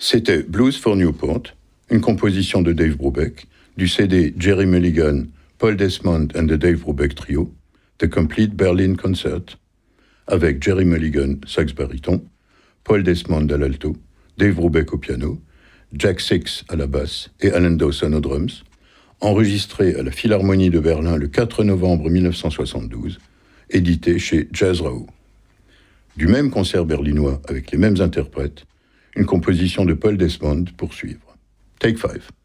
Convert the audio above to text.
C'était Blues for Newport, une composition de Dave Brubeck, du CD Jerry Mulligan, Paul Desmond and the Dave Brubeck Trio, The Complete Berlin Concert, avec Jerry Mulligan, sax baryton, Paul Desmond à l'alto, Dave Brubeck au piano, Jack Six à la basse et Alan Dawson aux drums, enregistré à la Philharmonie de Berlin le 4 novembre 1972, édité chez Jazz Raoult. Du même concert berlinois avec les mêmes interprètes, une composition de Paul Desmond pour suivre. Take 5.